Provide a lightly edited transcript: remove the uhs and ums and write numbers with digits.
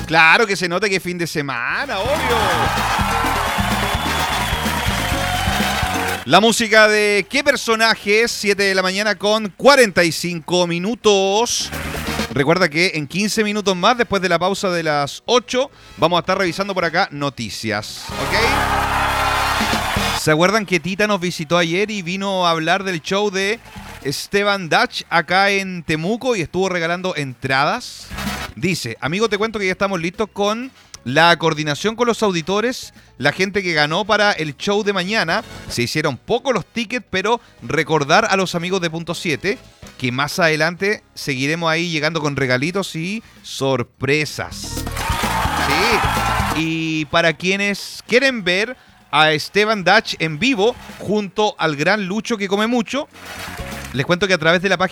Claro que se nota que es fin de semana, obvio. La música de ¿Qué personajes? 7 de la mañana con 45 minutos. Recuerda que en 15 minutos más, después de la pausa de las 8, vamos a estar revisando por acá noticias, ¿ok? ¿Se acuerdan que Tita nos visitó ayer y vino a hablar del show de Esteban Dach acá en Temuco y estuvo regalando entradas? Dice, amigo, te cuento que ya estamos listos con la coordinación con los auditores, la gente que ganó para el show de mañana. Se hicieron pocos los tickets, pero recordar a los amigos de Punto 7 que más adelante seguiremos ahí llegando con regalitos y sorpresas. Sí, y para quienes quieren ver a Esteban Dach en vivo junto al gran Lucho que come mucho, les cuento que a través de la página